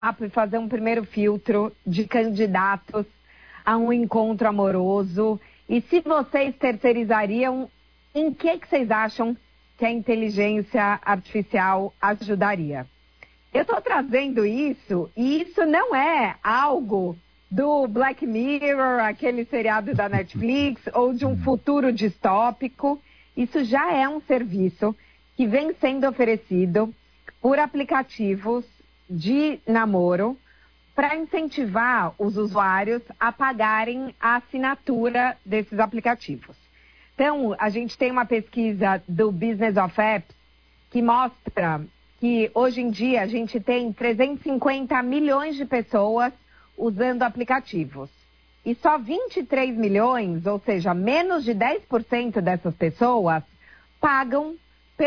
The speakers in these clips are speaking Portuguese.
e fazer um primeiro filtro de candidatos a um encontro amoroso? E se vocês terceirizariam, em que vocês acham que a inteligência artificial ajudaria? Eu estou trazendo isso, e isso não é algo do Black Mirror, aquele seriado da Netflix, ou de um futuro distópico. Isso já é um serviço que vem sendo oferecido por aplicativos de namoro para incentivar os usuários a pagarem a assinatura desses aplicativos. Então, a gente tem uma pesquisa do Business of Apps que mostra que hoje em dia a gente tem 350 milhões de pessoas usando aplicativos. E só 23 milhões, ou seja, menos de 10% dessas pessoas, pagam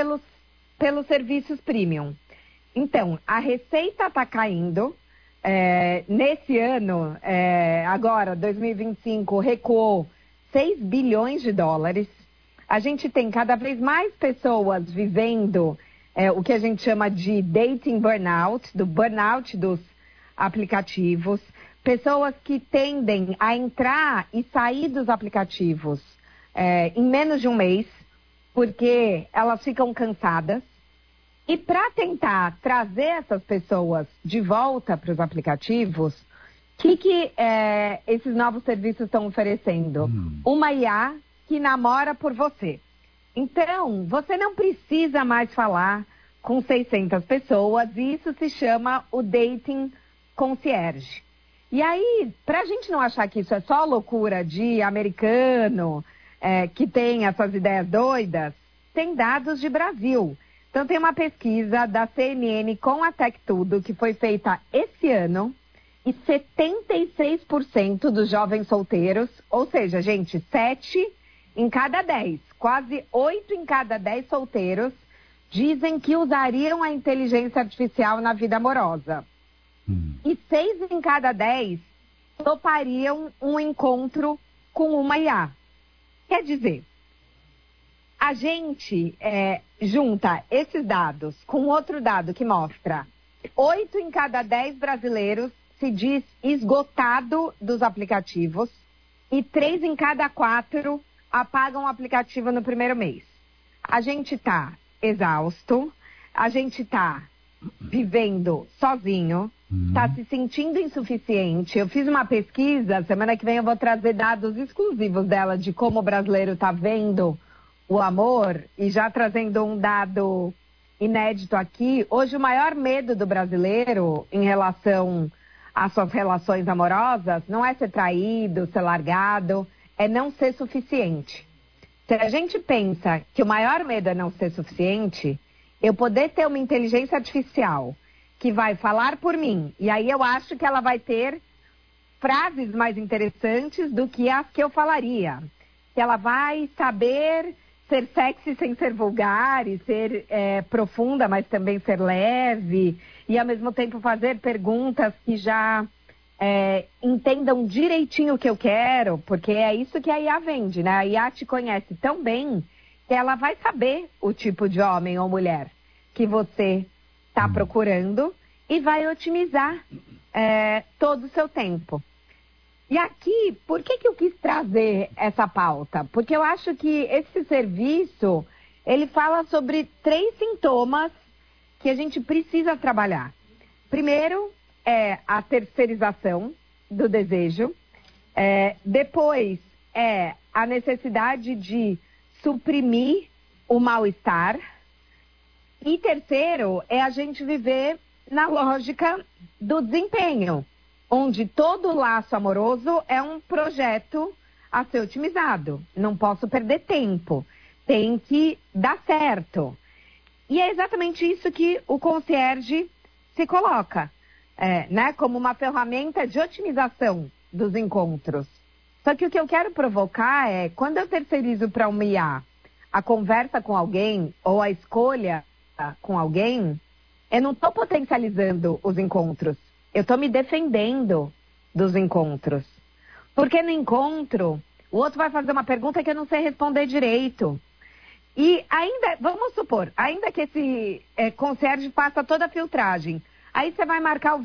pelos serviços premium. Então, a receita está caindo. Nesse ano, agora, 2025, recuou 6 bilhões de dólares. A gente tem cada vez mais pessoas vivendo o que a gente chama de dating burnout, do burnout dos aplicativos. Pessoas que tendem a entrar e sair dos aplicativos em menos de um mês, porque elas ficam cansadas. E para tentar trazer essas pessoas de volta para os aplicativos, o que esses novos serviços estão oferecendo? Uma IA que namora por você. Então, você não precisa mais falar com 600 pessoas, e isso se chama o Dating Concierge. E aí, para a gente não achar que isso é só loucura de americano, que tem essas ideias doidas, tem dados de Brasil. Então, tem uma pesquisa da CNN com a TechTudo, que foi feita esse ano, e 76% dos jovens solteiros, ou seja, gente, 7 em cada 10, quase 8 em cada 10 solteiros, dizem que usariam a inteligência artificial na vida amorosa. E 6 em cada 10 topariam um encontro com uma IA. Quer dizer, a gente junta esses dados com outro dado que mostra 8 em cada 10 brasileiros se diz esgotado dos aplicativos e 3 em cada 4 apagam o aplicativo no primeiro mês. A gente está exausto, a gente está vivendo sozinho, está se sentindo insuficiente. Eu fiz uma pesquisa, semana que vem eu vou trazer dados exclusivos dela de como o brasileiro está vendo o amor, e já trazendo um dado inédito aqui. Hoje o maior medo do brasileiro em relação às suas relações amorosas não é ser traído, ser largado, é não ser suficiente. Se a gente pensa que o maior medo é não ser suficiente, eu poder ter uma inteligência artificial que vai falar por mim, e aí eu acho que ela vai ter frases mais interessantes do que as que eu falaria. Que ela vai saber ser sexy sem ser vulgar, e ser profunda, mas também ser leve, e ao mesmo tempo fazer perguntas que já entendam direitinho o que eu quero, porque é isso que a IA vende, né? A IA te conhece tão bem que ela vai saber o tipo de homem ou mulher que você está procurando e vai otimizar todo o seu tempo. E aqui, por que eu quis trazer essa pauta? Porque eu acho que esse serviço, ele fala sobre 3 sintomas que a gente precisa trabalhar. Primeiro é a terceirização do desejo. Depois é a necessidade de suprimir o mal-estar. E terceiro é a gente viver na lógica do desempenho, onde todo laço amoroso é um projeto a ser otimizado. Não posso perder tempo. Tem que dar certo. E é exatamente isso que o concierge se coloca, né, como uma ferramenta de otimização dos encontros. Só que o que eu quero provocar é, quando eu terceirizo para uma IA a conversa com alguém ou a escolha com alguém, eu não estou potencializando os encontros. Eu estou me defendendo dos encontros. Porque no encontro, o outro vai fazer uma pergunta que eu não sei responder direito. E ainda, vamos supor, ainda que esse concierge faça toda a filtragem, aí você vai marcar o